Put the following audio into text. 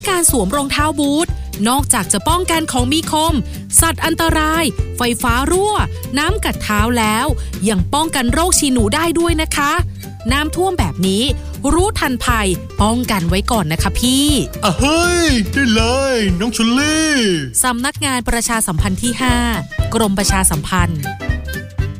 การสวมรองเท้าบูทนอกจากจะป้องกันของมีคมสัตว์อันตรายไฟฟ้ารั่วน้ำกัดเท้าแล้วยังป้องกันโรคฉี่หนูได้ด้วยนะคะน้ำท่วมแบบนี้รู้ทันภัยป้องกันไว้ก่อนนะคะพี่เฮ้ยได้เลยน้องชุลลี่สำนักงานประชาสัมพันธ์ที่ 5 กรมประชาสัมพันธ์